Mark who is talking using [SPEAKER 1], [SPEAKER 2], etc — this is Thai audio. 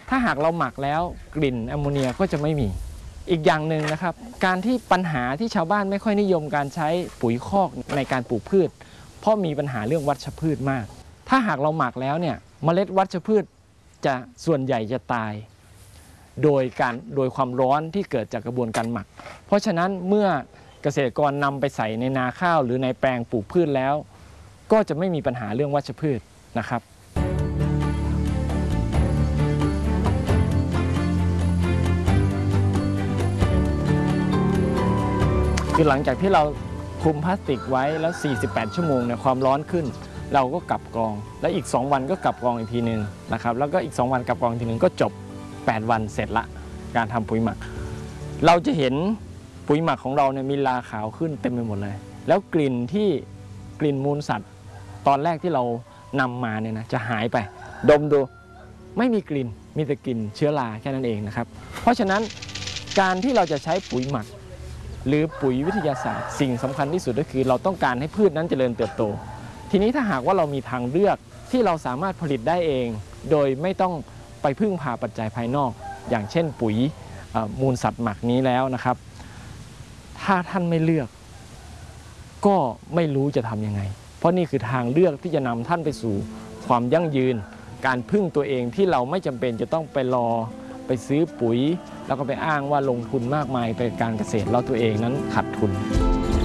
[SPEAKER 1] ถ้าหากเราหมักแล้วกลิ่นแอมโมเนียก็จะไม่มีอีกอย่างหนึ่งนะครับการที่ปัญหาที่ชาวบ้านไม่ค่อยนิยมการใช้ปุ๋ยคอกในการปลูกพืชเพราะมีปัญหาเรื่องวัชพืชมากถ้าหากเราหมักแล้วเนี่ยเมล็ดวัชพืชจะส่วนใหญ่จะตายโดยความร้อนที่เกิดจากกระบวนการหมักเพราะฉะนั้นเมื่อเกษตรกรนำไปใส่ในนาข้าวหรือในแปลงปลูกพืชแล้วก็จะไม่มีปัญหาเรื่องวัชพืชนะครับคือหลังจากที่เราคลุมพลาสติกไว้แล้ว48ชั่วโมงเนี่ยความร้อนขึ้นเราก็กลับกรองและอีก2วันก็กลับกรองอีกทีนึงนะครับแล้วก็อีก2วันกลับกรองอีกทีนึงก็จบ8วันเสร็จละการทำปุ๋ยหมักเราจะเห็นปุ๋ยหมักของเราเนี่ยมีลาขาวขึ้นเต็มไปหมดเลยแล้วกลิ่นมูลสัตว์ตอนแรกที่เรานำมาเนี่ยนะจะหายไปดมดูไม่มีกลิ่นมีแต่กลิ่นเชื้อราแค่นั้นเองนะครับเพราะฉะนั้นการที่เราจะใช้ปุ๋ยหมักหรือปุ๋ยวิทยาศาสตร์สิ่งสำคัญที่สุดก็คือเราต้องการให้พืชนั้นเจริญเติบโตทีนี้ถ้าหากว่าเรามีทางเลือกที่เราสามารถผลิตได้เองโดยไม่ต้องไปพึ่งพาปัจจัยภายนอกอย่างเช่นปุ๋ยมูลสัตว์หมักนี้แล้วนะครับถ้าท่านไม่เลือกก็ไม่รู้จะทำยังไงเพราะนี่คือทางเลือกที่จะนำท่านไปสู่ความยั่งยืนการพึ่งตัวเองที่เราไม่จำเป็นจะต้องไปซื้อปุ๋ยแล้วก็ไปอ้างว่าลงทุนมากมายไปการเกษตรแล้วตัวเองนั้นขาดทุน